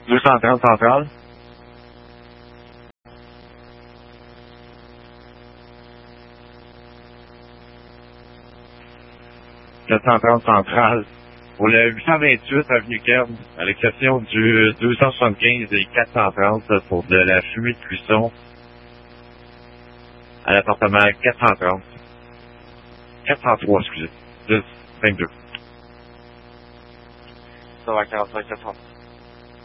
230 centrale. 430 centrale. Pour le 828 avenue Kern, à l'exception du 275 et 430 pour de la fumée de cuisson à l'appartement 430. 403, excusez. 10, 22. Ça va, 45, 430.